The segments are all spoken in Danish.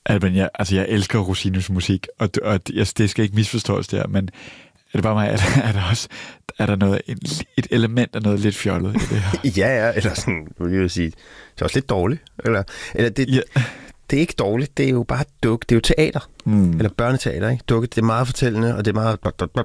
Alban, jeg elsker Rossinis musik, og det skal ikke misforstås der, men er det bare mig, er der noget, et element af noget lidt fjollet i det her? Ja, eller sådan, vil jeg sige, det er også lidt dårligt. Eller det er ikke dårligt, det er jo bare dukke, det er jo teater, eller børneteater, ikke? Dukke, det er meget fortællende, og det er meget...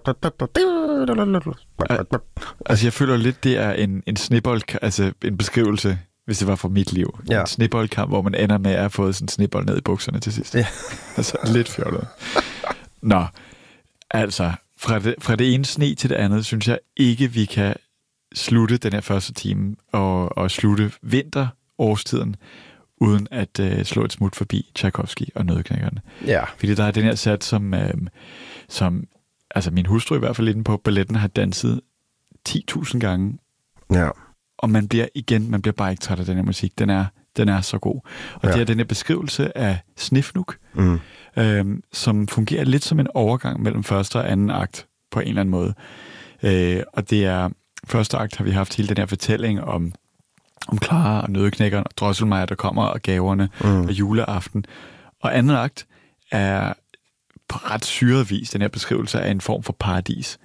Altså, jeg føler lidt, det er en snebold, altså en beskrivelse, hvis det var fra mit liv. Ja. En sneboldkamp, hvor man ender med at have fået sådan en snebold ned i bukserne til sidst. Ja. Altså, lidt fjollet. Nå, altså, fra det ene sne til det andet, synes jeg ikke, vi kan slutte den her første time og slutte vinterårstiden, uden at slå et smut forbi Tchaikovsky og Nøddeknækkerne. Ja. Fordi der er den her sat, som altså min hustru i hvert fald inde på balletten har danset 10.000 gange. Ja. Og man bliver bare ikke træt af den her musik. Den er så god. Og det er den her beskrivelse af Snefnug, som fungerer lidt som en overgang mellem første og anden akt på en eller anden måde. Og det er første akt har vi haft hele den her fortælling om Clara og Nøddeknækkeren og Drosselmeyer, der kommer, og gaverne og juleaften. Og anden akt er på ret syret vis den her beskrivelse af en form for paradis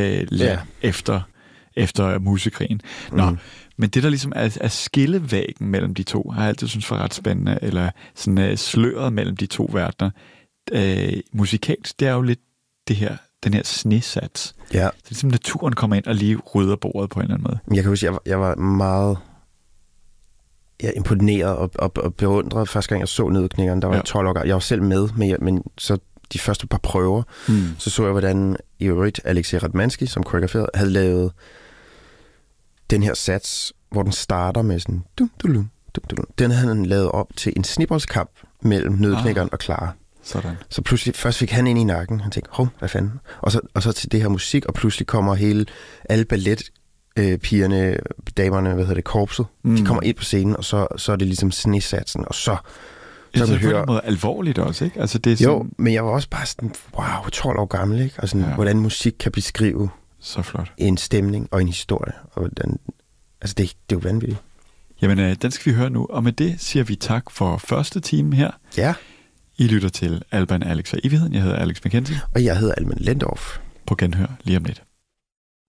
efter musikrigen. Men det, der ligesom er skillevæggen mellem de to, har jeg altid synes var ret spændende, eller sådan sløret mellem de to verdener. Musikalsk, det er jo lidt den her snesats. Ja. Så det er ligesom naturen kommer ind og lige rydder bordet på en eller anden måde. Jeg kan huske, jeg var meget imponeret og beundret første gang, jeg så Nøddeknækkeren. Der var 12 år gammel. Jeg var selv med, men så de første par prøver, så jeg, hvordan i øvrigt Alexej Radmansky, som koreograferede, havde lavet den her sats, hvor den starter med sådan den havde han lavet op til en snibboldskamp mellem Nøddeknækkeren og Clara. Sådan. Så pludselig, først fik han ind i nakken, han tænkte, hvad fanden? Og så til det her musik, og pludselig kommer alle balletpigerne, damerne, korpset, de kommer ind på scenen, og så er det ligesom snesatsen, og så det er på en måde alvorligt også, ikke? Altså, det er sådan... Jo, men jeg var også bare sådan, 12 år gammel, ikke? Og sådan, hvordan musik kan beskrive så flot en stemning og en historie. Og hvordan, altså, det er jo vanvittigt. Jamen, den skal vi høre nu, og med det siger vi tak for første time her. Ja. I lytter til Alban, Alex og Evigheden. Jeg hedder Alex McKenzie. Og jeg hedder Alban Lendorf. På genhør lige om lidt.